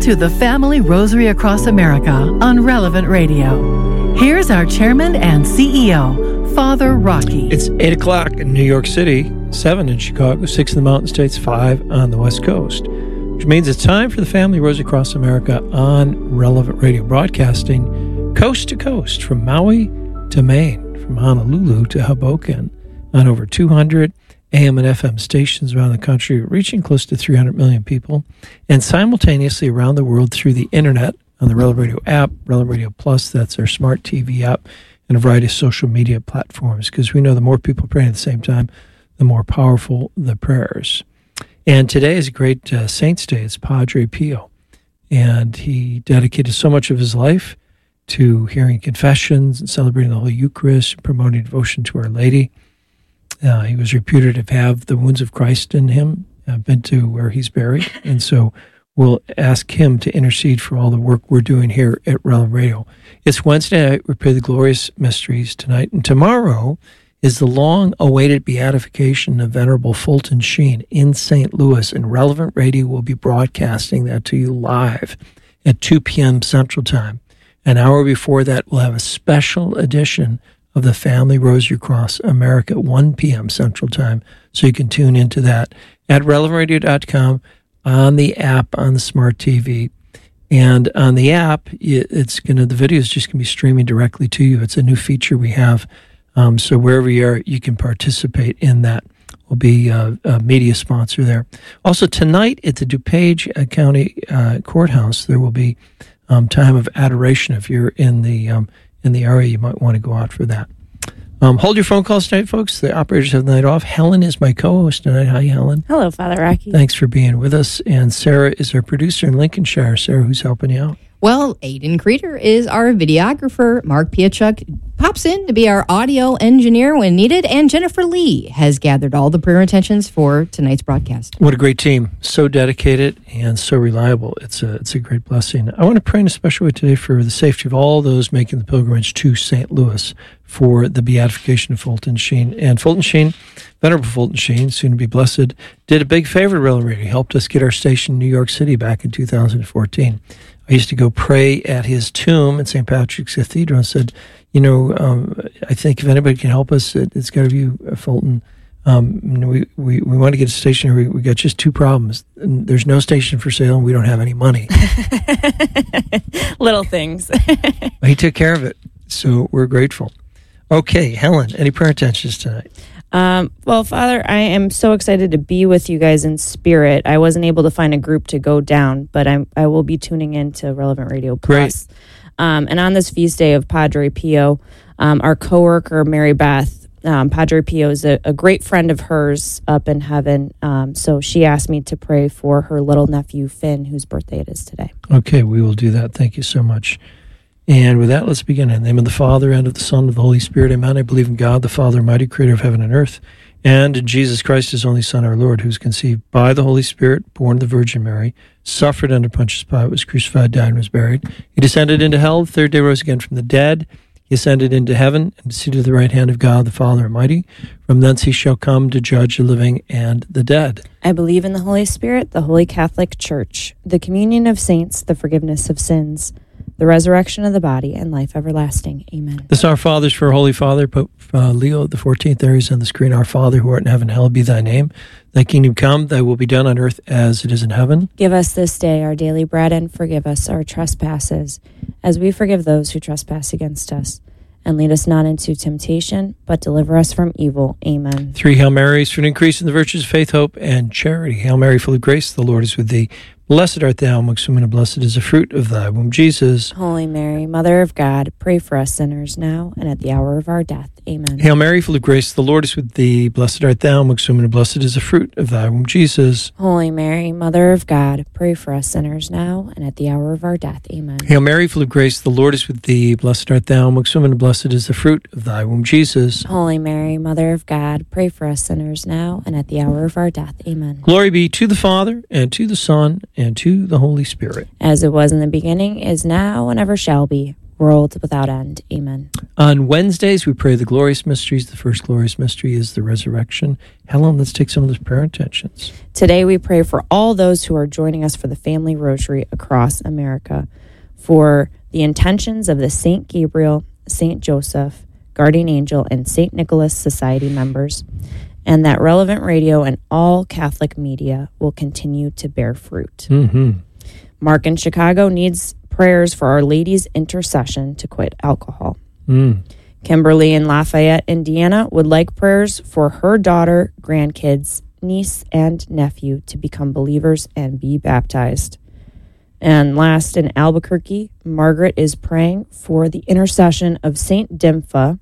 to the Family Rosary Across America on Relevant Radio. Here's our chairman and CEO, Father Rocky. It's 8 o'clock in New York City, 7 in Chicago, 6 in the Mountain States, 5 on the West Coast, which means it's time for the Family Rosary Across America on Relevant Radio, broadcasting coast to coast from Maui to Maine, from Honolulu to Hoboken, on over 200 AM and FM stations around the country, reaching close to 300 million people, and simultaneously around the world through the internet on the Relevant Radio app, Relevant Radio Plus, that's our smart TV app, and a variety of social media platforms, because we know the more people praying at the same time, the more powerful the prayers. And today is a great Saints' Day. It's Padre Pio, and he dedicated so much of his life to hearing confessions and celebrating the Holy Eucharist, and promoting devotion to Our Lady. He was reputed to have the wounds of Christ in him. I've been to where he's buried, and so we'll ask him to intercede for all the work we're doing here at Relevant Radio. It's Wednesday night. We pray the glorious mysteries tonight, and tomorrow is the long-awaited beatification of Venerable Fulton Sheen in St. Louis, and Relevant Radio will be broadcasting that to you live at 2 p.m. Central Time. An hour before that, we'll have a special edition of the Family Rosary Across America at 1 p.m. Central Time, so you can tune into that at relevantradio.com, on the app, on the smart TV. And on the app, the video is just going to be streaming directly to you. It's a new feature we have, so wherever you are, you can participate in that. We'll be a media sponsor there. Also, tonight at the DuPage County Courthouse, there will be time of adoration. If you're in the area, you might want to go out for that. Hold your phone calls tonight, folks. The operators have the night off. Helen is my co-host tonight. Hi, Helen. Hello, Father Rocky. Thanks for being with us. And Sarah is our producer in Lincolnshire. Sarah, who's helping you out? Well, Aiden Creeder is our videographer. Mark Piachuk pops in to be our audio engineer when needed. And Jennifer Lee has gathered all the prayer intentions for tonight's broadcast. What a great team. So dedicated and so reliable. It's a great blessing. I want to pray in a special way today for the safety of all those making the pilgrimage to St. Louis for the beatification of Fulton Sheen. And Fulton Sheen, Venerable Fulton Sheen, soon to be blessed, did a big favor to Relevant Radio. He helped us get our station in New York City back in 2014. I used to go pray at his tomb in St. Patrick's Cathedral and said, I think if anybody can help us, it's got to be you, Fulton. We want to get a station here. We got just two problems. There's no station for sale, and we don't have any money. Little things. He took care of it, so we're grateful. Okay, Helen, any prayer intentions tonight? Well, Father, I am so excited to be with you guys in spirit. I wasn't able to find a group to go down, but I will be tuning in to Relevant Radio Plus. Great. And on this feast day of Padre Pio, our coworker Mary Beth, Padre Pio is a great friend of hers up in heaven. So she asked me to pray for her little nephew Finn, whose birthday it is today. Okay, we will do that. Thank you so much. And with that, let's begin. In the name of the Father, and of the Son, and of the Holy Spirit, amen. I believe in God, the Father, mighty creator of heaven and earth, and in Jesus Christ, his only Son, our Lord, who was conceived by the Holy Spirit, born of the Virgin Mary, suffered under Pontius Pilate, was crucified, died, and was buried. He descended into hell, the third day rose again from the dead. He ascended into heaven, and seated at the right hand of God, the Father Almighty. From thence he shall come to judge the living and the dead. I believe in the Holy Spirit, the Holy Catholic Church, the communion of saints, the forgiveness of sins, the resurrection of the body, and life everlasting. Amen. This Our Fathers for Holy Father, Pope Leo XIV. There is on the screen. Our Father, who art in heaven, hallowed be thy name. Thy kingdom come, thy will be done on earth as it is in heaven. Give us this day our daily bread, and forgive us our trespasses, as we forgive those who trespass against us. And lead us not into temptation, but deliver us from evil. Amen. 3 Hail Marys for an increase in the virtues of faith, hope, and charity. Hail Mary, full of grace, the Lord is with thee. Blessed art thou amongst women, and blessed is the fruit of thy womb, Jesus. Holy Mary, Mother of God, pray for us sinners now and at the hour of our death. Amen. Hail Mary, full of grace, the Lord is with thee. Blessed art thou amongst women, and blessed is the fruit of thy womb, Jesus. Holy Mary, Mother of God, pray for us sinners now and at the hour of our death. Amen. Hail Mary, full of grace, the Lord is with thee. Blessed art thou amongst women, and blessed is the fruit of thy womb, Jesus. Holy Mary, Mother of God, pray for us sinners now and at the hour of our death. Amen. Glory be to the Father, and to the Son, and to the Holy Spirit. As it was in the beginning, is now, and ever shall be, world without end. Amen. On Wednesdays, we pray the glorious mysteries. The first glorious mystery is the resurrection. Helen, let's take some of those prayer intentions. Today we pray for all those who are joining us for the Family Rosary across America, for the intentions of the St. Gabriel, St. Joseph, Guardian Angel, and St. Nicholas Society members, and that Relevant Radio and all Catholic media will continue to bear fruit. Mm-hmm. Mark in Chicago needs prayers for Our Lady's intercession to quit alcohol. Kimberly in Lafayette, Indiana, would like prayers for her daughter, grandkids, niece, and nephew to become believers and be baptized. And last, in Albuquerque, Margaret is praying for the intercession of St. Dymphna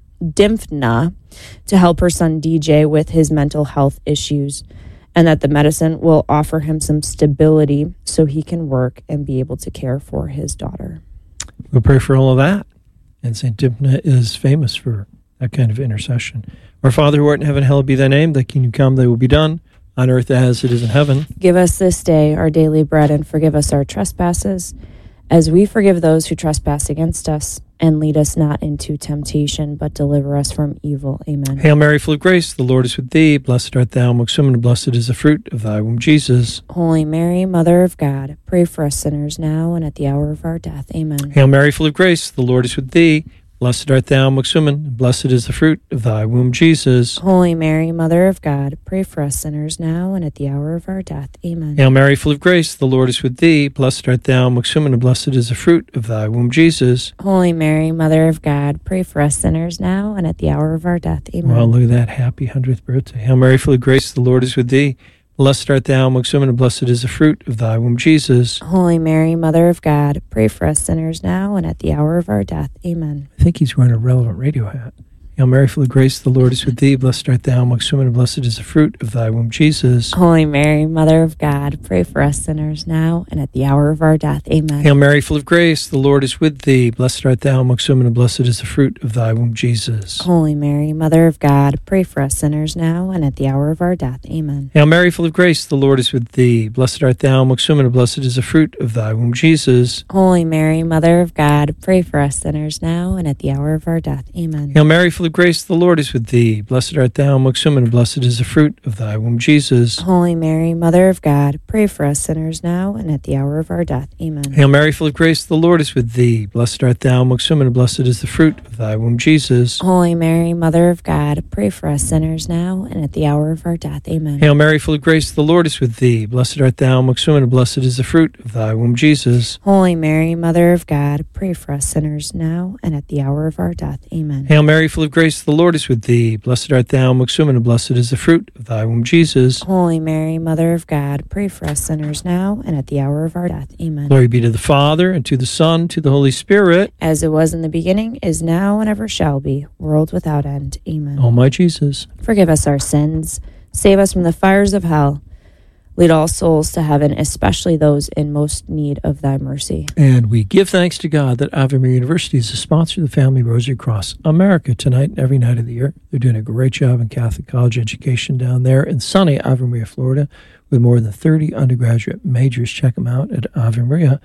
to help her son DJ with his mental health issues, and that the medicine will offer him some stability so he can work and be able to care for his daughter. We'll pray for all of that. And St. Dymphna is famous for that kind of intercession. Our Father who art in heaven, hallowed be thy name. Thy kingdom come, thy will be done, on earth as it is in heaven. Give us this day our daily bread, and forgive us our trespasses, as we forgive those who trespass against us. And lead us not into temptation, but deliver us from evil. Amen. Hail Mary, full of grace, the Lord is with thee. Blessed art thou amongst women, and blessed is the fruit of thy womb, Jesus. Holy Mary, Mother of God, pray for us sinners now and at the hour of our death. Amen. Hail Mary, full of grace, the Lord is with thee. Blessed art thou amongst women, and blessed is the fruit of thy womb, Jesus. Holy Mary, Mother of God, pray for us sinners now and at the hour of our death. Amen. Hail Mary, full of grace, the Lord is with thee. Blessed art thou amongst women, and blessed is the fruit of thy womb, Jesus. Holy Mary, Mother of God, pray for us sinners now and at the hour of our death. Amen. Well, look at that. Happy 100th birthday. Hail Mary, full of grace, the Lord is with thee. Blessed art thou amongst women, and blessed is the fruit of thy womb, Jesus. Holy Mary, Mother of God, pray for us sinners now and at the hour of our death. Amen. I think he's wearing a Relevant Radio hat. Hail Mary, full of grace, the Lord is with thee. Blessed art thou amongst women, and blessed is the fruit of thy womb, Jesus. Holy Mary, Mother of God, pray for us sinners now and at the hour of our death. Amen. Hail Mary, full of grace, the Lord is with thee. Blessed art thou amongst women, and blessed is the fruit of thy womb, Jesus. Holy Mary, Mother of God, pray for us sinners now and at the hour of our death. Amen. Hail Mary, full of grace, the Lord is with thee. Blessed art thou amongst women, and blessed is the fruit of thy womb, Jesus. Holy Mary, Mother of God, pray for us sinners now and at the hour of our death. Amen. Hail Mary, full of grace, the Lord is with thee. Blessed art thou amongst women, and blessed is the fruit of thy womb, Jesus. Holy Mary, Mother of God, pray for us sinners now and at the hour of our death. Amen. Hail Mary, full of grace, the Lord is with thee. Blessed art thou amongst women, and blessed is the fruit of thy womb, Jesus. Holy Mary, Mother of God, pray for us sinners now and at the hour of our death. Amen. Hail Mary, full of grace, the Lord is with thee. Blessed art thou amongst women, and blessed is the fruit of thy womb, Jesus. Holy Mary, Mother of God, pray for us sinners now and at the hour of our death. Amen. Hail Mary, full of grace, the Lord is with thee. Blessed art thou amongst women, and blessed is the fruit of thy womb, Jesus. Holy Mary, Mother of God, pray for us sinners now and at the hour of our death. Amen. Glory be to the Father, and to the Son, and to the Holy Spirit. As it was in the beginning, is now, and ever shall be, world without end. Amen. O my Jesus. Forgive us our sins. Save us from the fires of hell. Lead all souls to heaven, especially those in most need of thy mercy. And we give thanks to God that Ave Maria University is a sponsor of the Family Rosary Across America tonight and every night of the year. They're doing a great job in Catholic college education down there in sunny Ave Maria, Florida, with more than 30 undergraduate majors. Check them out at avemaria.edu.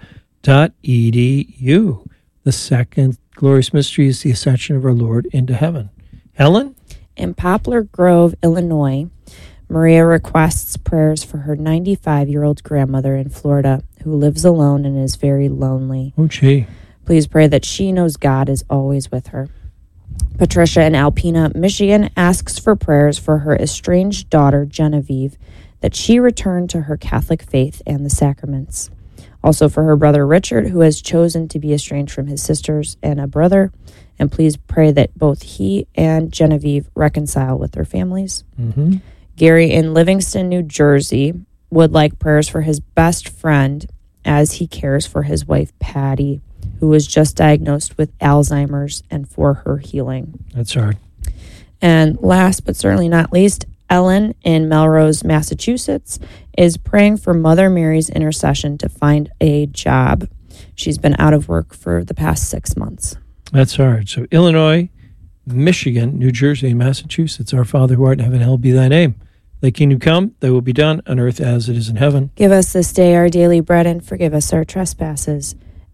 The second glorious mystery is the ascension of our Lord into heaven. Helen? In Poplar Grove, Illinois, Maria requests prayers for her 95-year-old grandmother in Florida who lives alone and is very lonely. Oh, gee. Please pray that she knows God is always with her. Patricia in Alpena, Michigan, asks for prayers for her estranged daughter, Genevieve, that she return to her Catholic faith and the sacraments. Also for her brother, Richard, who has chosen to be estranged from his sisters and a brother. And please pray that both he and Genevieve reconcile with their families. Mm-hmm. Gary in Livingston, New Jersey, would like prayers for his best friend as he cares for his wife, Patty, who was just diagnosed with Alzheimer's, and for her healing. That's hard. And last but certainly not least, Ellen in Melrose, Massachusetts, is praying for Mother Mary's intercession to find a job. She's been out of work for the past 6 months. That's hard. So Illinois, Michigan, New Jersey, and Massachusetts. Our Father who art in heaven, hallowed be thy name. Thy kingdom come, thy will be done on earth as it is in heaven. Give us this day our daily bread, and forgive us our trespasses,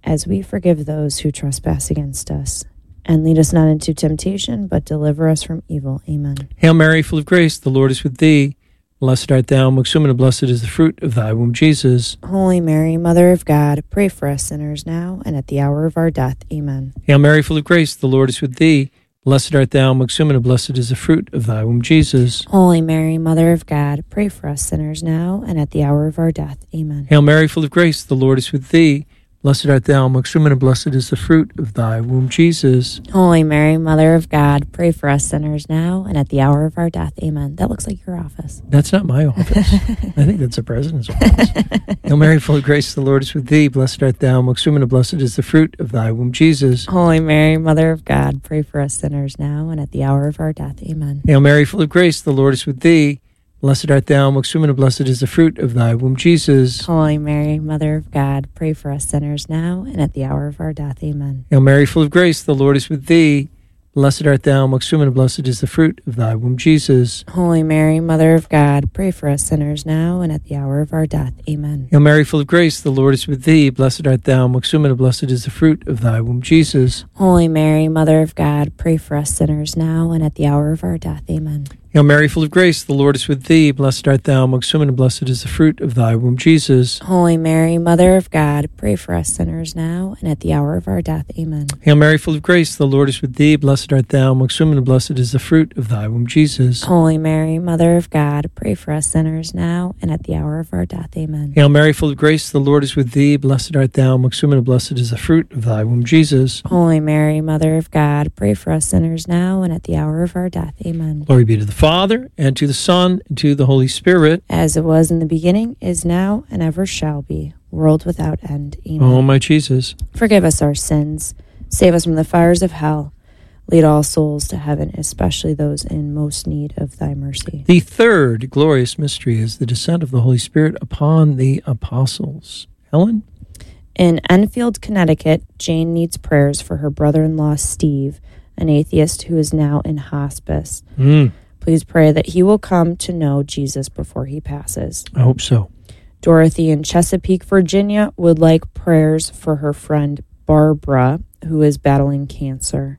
as we forgive those who trespass against us. And lead us not into temptation, but deliver us from evil. Amen. Hail Mary, full of grace, the Lord is with thee. Blessed art thou amongst women, and blessed is the fruit of thy womb, Jesus. Holy Mary, Mother of God, pray for us sinners now and at the hour of our death. Amen. Hail Mary, full of grace, the Lord is with thee. Blessed art thou amongst women, and blessed is the fruit of thy womb, Jesus. Holy Mary, Mother of God, pray for us sinners now and at the hour of our death. Amen. Hail Mary, full of grace, the Lord is with thee. Blessed art thou amongst women, and blessed is the fruit of thy womb, Jesus. Holy Mary, Mother of God, pray for us sinners now and at the hour of our death. Amen. That looks like your office. That's not my office. I think that's the president's office. Hail Mary, full of grace, the Lord is with thee. Blessed art thou amongst women, and blessed is the fruit of thy womb, Jesus. Holy Mary, Mother of God, pray for us sinners now and at the hour of our death. Amen. Hail Mary, full of grace, the Lord is with thee. Blessed art thou amongst women, and blessed is the fruit of thy womb, Jesus. Holy Mary, Mother of God, pray for us sinners now and at the hour of our death. Amen. Hail Mary, full of grace, the Lord is with thee. Blessed art thou amongst women, and blessed is the fruit of thy womb, Jesus. Holy Mary, Mother of God, pray for us sinners now and at the hour of our death. Amen. Hail Mary, full of grace, the Lord is with thee. Blessed art thou amongst women, and blessed is the fruit of thy womb, Jesus. Holy Mary, Mother of God, pray for us sinners now and at the hour of our death. Amen. Hail Mary, full of grace, the Lord is with thee. Blessed art thou amongst women, and blessed is the fruit of thy womb, Jesus. Holy Mary, Mother of God, pray for us sinners now and at the hour of our death. Amen. Hail Mary, full of grace, the Lord is with thee. Blessed art thou amongst women, and blessed is the fruit of thy womb, Jesus. Holy Mary, Mother of God, pray for us sinners now and at the hour of our death. Amen. Hail Mary, full of grace, the Lord is with thee. Blessed art thou amongst women, and blessed is the fruit of thy womb, Jesus. Holy Mary, Mother of God, pray for us sinners now and at the hour of our death. Amen. Glory be to the Father, and to the Son, and to the Holy Spirit. As it was in the beginning, is now, and ever shall be, world without end. Amen. Oh, my Jesus. Forgive us our sins. Save us from the fires of hell. Lead all souls to heaven, especially those in most need of thy mercy. The third glorious mystery is the descent of the Holy Spirit upon the apostles. Helen? In Enfield, Connecticut, Jane needs prayers for her brother-in-law, Steve, an atheist who is now in hospice. Please pray that he will come to know Jesus before he passes. I hope so. Dorothy in Chesapeake, Virginia, would like prayers for her friend Barbara, who is battling cancer.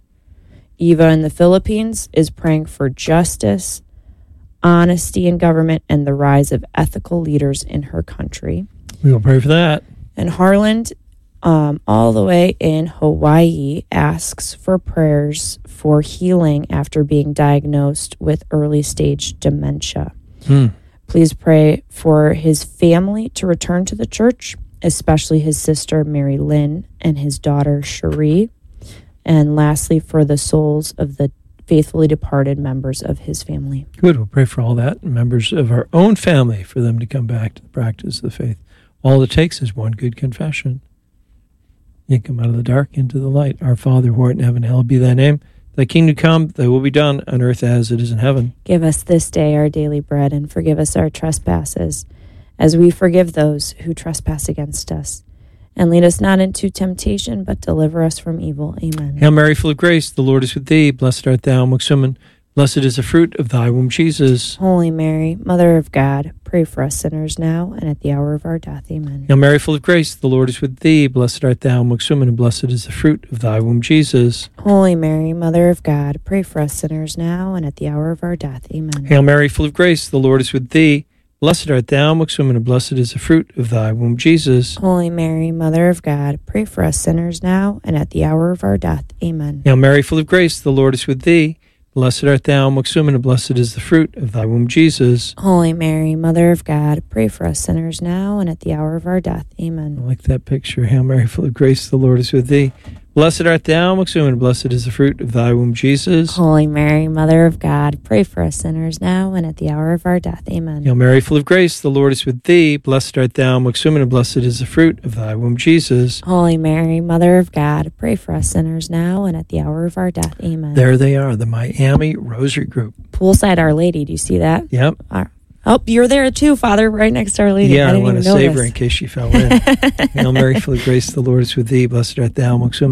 Eva in the Philippines is praying for justice, honesty in government, and the rise of ethical leaders in her country. We will pray for that. And Harland, all the way in Hawaii, asks for prayers for healing after being diagnosed with early stage dementia. Please pray for his family to return to the church, especially his sister Mary Lynn and his daughter Cherie. And lastly, for the souls of the faithfully departed members of his family. Good. We'll pray for all that, members of our own family, for them to come back to the practice of the faith. All it takes is one good confession. You come out of the dark into the light. Our Father, who art in heaven, hallowed be thy name. Thy kingdom come, thy will be done on earth as it is in heaven. Give us this day our daily bread, and forgive us our trespasses, as we forgive those who trespass against us. And lead us not into temptation, but deliver us from evil. Amen. Hail Mary, full of grace, the Lord is with thee. Blessed art thou amongst women. Blessed is the fruit of thy womb, Jesus. Holy Mary, Mother of God, pray for us sinners now and at the hour of our death. Amen. Hail Mary, full of grace, the Lord is with thee. Blessed art thou amongst women, and blessed is the fruit of thy womb, Jesus. Holy Mary, Mother of God, pray for us sinners now and at the hour of our death. Amen. Hail Mary, full of grace, the Lord is with thee. Blessed art thou amongst women, and blessed is the fruit of thy womb, Jesus. Holy Mary, Mother of God, pray for us sinners now and at the hour of our death. Amen. Hail Mary, full of grace, the Lord is with thee. Blessed art thou amongst women, and blessed is the fruit of thy womb, Jesus. Holy Mary, Mother of God, pray for us sinners now and at the hour of our death. Amen. I like that picture. Hail Mary, full of grace, the Lord is with thee. Blessed art thou amongst women, and blessed is the fruit of thy womb, Jesus. Holy Mary, Mother of God, pray for us sinners now and at the hour of our death. Amen. Hail Mary, full of grace, the Lord is with thee. Blessed art thou amongst women, and blessed is the fruit of thy womb, Jesus. Holy Mary, Mother of God, pray for us sinners now and at the hour of our death. Amen. There they are, the Miami Rosary Group. Poolside Our Lady, do you see that? Yep. Oh, you're there too, Father, right next to Our Lady. Yeah, I didn't want to even save notice. her in case she fell in. Hail Mary, full of grace, the Lord is with thee. Blessed art thou amongst women,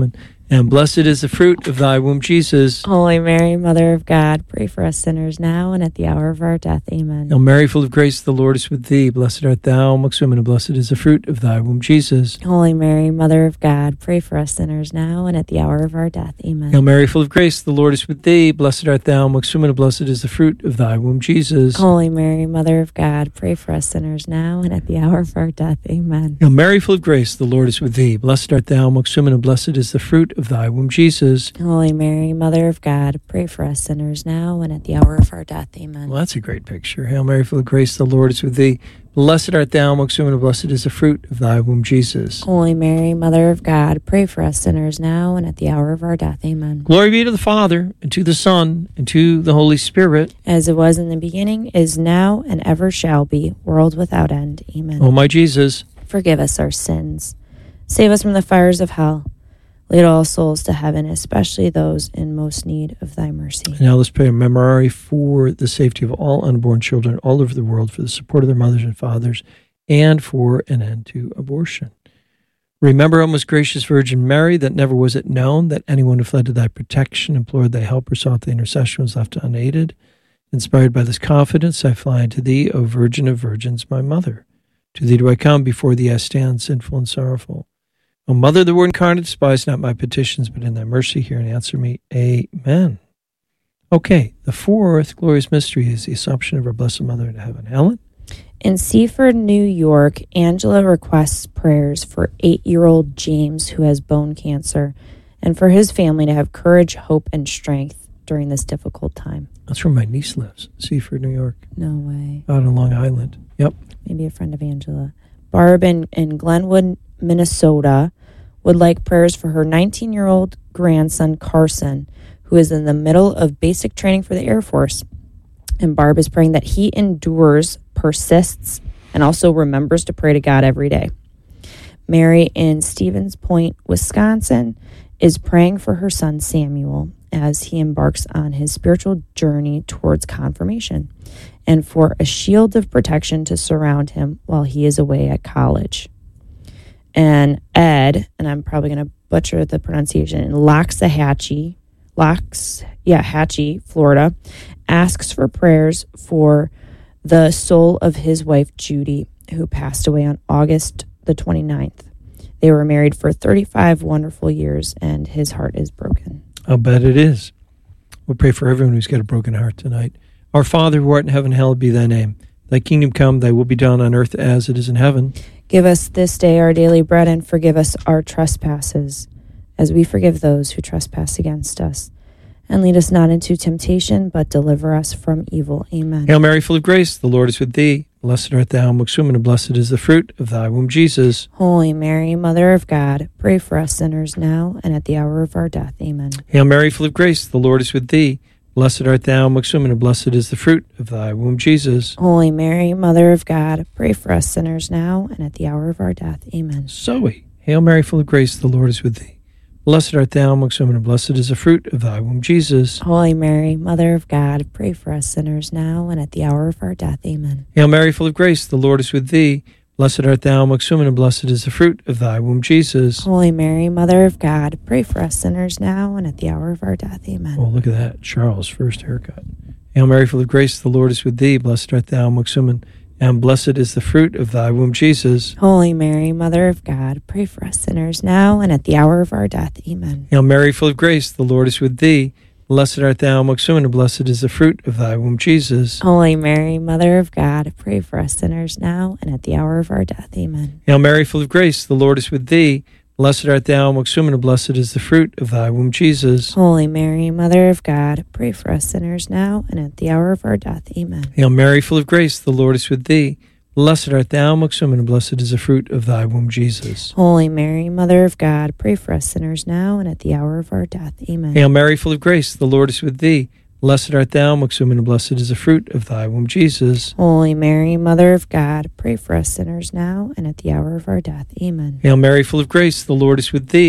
And blessed is the fruit of thy womb, Jesus. Holy Mary, Mother of God, pray for us sinners now and at the hour of our death. Amen. Hail Mary, full of grace, the Lord is with thee. Blessed art thou amongst women, and blessed is the fruit of thy womb, Jesus. Holy Mary, Mother of God, pray for us sinners now and at the hour of our death. Amen. Hail Mary, full of grace, the Lord is with thee. Blessed art thou amongst women, and blessed is the fruit of thy womb, Jesus. Holy Mary, Mother of God, pray for us sinners now and at the hour of our death. Amen. Hail Mary, full of grace, the Lord is with thee. Blessed art thou amongst women, and blessed is the fruit of thy womb, Jesus. Holy Mary, Mother of God, pray for us sinners now and at the hour of our death. Amen. Well, that's a great picture. Hail Mary, full of grace, the Lord is with thee. Blessed art thou amongst women, and blessed is the fruit of thy womb, Jesus. Holy Mary, Mother of God, pray for us sinners now and at the hour of our death. Amen. Glory be to the Father, and to the Son, and to the Holy Spirit. As it was in the beginning, is now, and ever shall be, world without end. Amen. O my Jesus, forgive us our sins. Save us from the fires of hell. Lead all souls to heaven, especially those in most need of thy mercy. and now let's pray a memorare for the safety of all unborn children all over the world, for the support of their mothers and fathers, and for an end to abortion. Remember, O most gracious Virgin Mary, that never was it known that anyone who fled to thy protection, implored thy help, or sought thy intercession was left unaided. Inspired by this confidence, I fly unto thee, O Virgin of Virgins, my mother. To thee do I come, before thee I stand, sinful and sorrowful. O Mother of the Word incarnate, despise not my petitions, but in thy mercy hear and answer me. Amen. Okay, the fourth glorious mystery is the Assumption of our Blessed Mother into heaven. Helen? In Seaford, New York, Angela requests prayers for 8-year-old James, who has bone cancer, and for his family to have courage, hope, and strength during this difficult time. That's where my niece lives, Seaford, New York. No way. Out on Long Island. Yep. Maybe a friend of Angela. Barb in Glenwood, Minnesota, would like prayers for her 19-year-old grandson, Carson, who is in the middle of basic training for the Air Force. And Barb is praying that he endures, persists, and also remembers to pray to God every day. Mary in Stevens Point, Wisconsin, is praying for her son, Samuel, as he embarks on his spiritual journey towards confirmation, and for a shield of protection to surround him while he is away at college. And Ed, and I'm probably going to butcher the pronunciation, in Loxahatchee, Florida, asks for prayers for the soul of his wife, Judy, who passed away on August the 29th. They were married for 35 wonderful years, and his heart is broken. I'll bet it is. We'll pray for everyone who's got a broken heart tonight. Our Father, who art in heaven, hallowed be thy name. Thy kingdom come, thy will be done on earth as it is in heaven. Give us this day our daily bread, and forgive us our trespasses, as we forgive those who trespass against us. And lead us not into temptation, but deliver us from evil. Amen. Hail Mary, full of grace, the Lord is with thee. Blessed art thou amongst women, and blessed is the fruit of thy womb, Jesus. Holy Mary, Mother of God, pray for us sinners now and at the hour of our death. Amen. Hail Mary, full of grace, the Lord is with thee. Blessed art thou amongst women, and blessed is the fruit of thy womb, Jesus. Holy Mary, Mother of God, pray for us sinners now and at the hour of our death. Amen. Zoe. Hail Mary, full of grace, the Lord is with thee. Blessed art thou amongst women, and blessed is the fruit of thy womb, Jesus. Holy Mary, Mother of God, pray for us sinners now and at the hour of our death. Amen. Hail Mary, full of grace, the Lord is with thee. Blessed art thou amongst women, and blessed is the fruit of thy womb, Jesus. Holy Mary, Mother of God, pray for us sinners now and at the hour of our death. Amen. Oh, look at that. Charles' first haircut. Hail Mary, full of grace, the Lord is with thee. Blessed art thou amongst women, and blessed is the fruit of thy womb, Jesus. Holy Mary, Mother of God, pray for us sinners now and at the hour of our death. Amen. Hail Mary, full of grace, the Lord is with thee. Blessed art thou amongst women, and blessed is the fruit of thy womb, Jesus. Holy Mary, Mother of God, pray for us sinners now and at the hour of our death. Amen. Hail Mary, full of grace, the Lord is with thee. Blessed art thou amongst women, and blessed is the fruit of thy womb, Jesus. Holy Mary, Mother of God, pray for us sinners now and at the hour of our death. Amen. Hail Mary, full of grace, the Lord is with thee. Blessed art thou amongst women, and blessed is the fruit of thy womb, Jesus. Holy Mary, Mother of God, pray for us sinners now and at the hour of our death. Amen. Hail Mary, full of grace, the Lord is with thee. Blessed art thou amongst women, and blessed is the fruit of thy womb, Jesus. Holy Mary, Mother of God, pray for us sinners now and at the hour of our death. Amen. Hail Mary, full of grace, the Lord is with thee.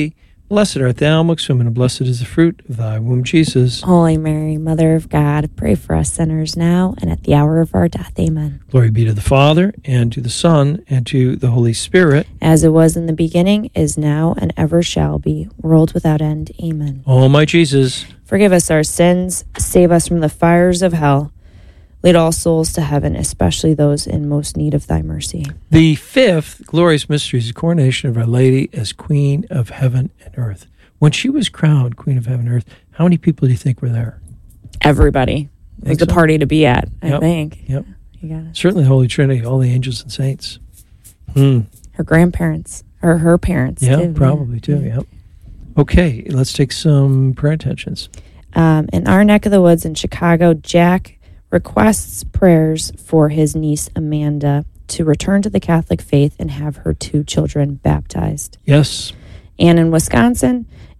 Blessed art thou amongst women, and blessed is the fruit of thy womb, Jesus. Holy Mary, Mother of God, pray for us sinners now and at the hour of our death. Amen. Glory be to the Father, and to the Son, and to the Holy Spirit. As it was in the beginning, is now, and ever shall be, world without end. Amen. O my Jesus, forgive us our sins, save us from the fires of hell. Lead all souls to heaven, especially those in most need of thy mercy. the fifth glorious mystery is the coronation of Our Lady as Queen of Heaven and Earth. When she was crowned Queen of Heaven and Earth, how many people do you think were there? Everybody. It was the so? party to be at, I Yep. think. Yep. You got it. Certainly the Holy Trinity, all the angels and saints. Her grandparents, or her parents, Yeah, too. probably too, yep. Okay, let's take some prayer intentions. In our neck of the woods in Chicago, Jack requests prayers for his niece Amanda to return to the Catholic faith and have her 2 children baptized. Yes. And in Wisconsin,